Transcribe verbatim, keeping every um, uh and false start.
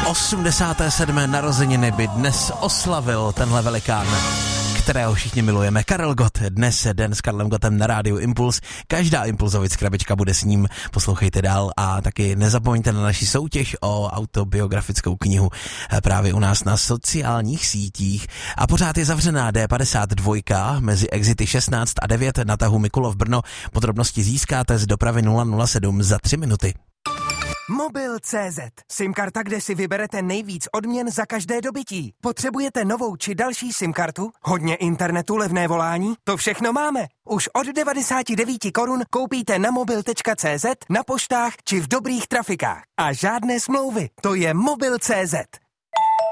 osmdesáté sedmé narozeniny by dnes oslavil tenhle velikán, kterého všichni milujeme. Karel Gott, dnes je den s Karlem Gottem na rádiu Impuls. Každá Impulzovic krabička bude s ním, poslouchejte dál a taky nezapomeňte na naši soutěž o autobiografickou knihu právě u nás na sociálních sítích. A pořád je zavřená D padesát dva mezi exity šestnáct a devět na tahu Mikulov Brno. Podrobnosti získáte z dopravy nula nula sedm za tři minuty. Mobil tečka cé zet. SIM-karta, kde si vyberete nejvíc odměn za každé dobytí. Potřebujete novou či další SIM-kartu? Hodně internetu, levné volání? To všechno máme. Už od devadesát devět korun koupíte na mobil tečka cé zet, na poštách či v dobrých trafikách. A žádné smlouvy. To je mobil tečka cé zet.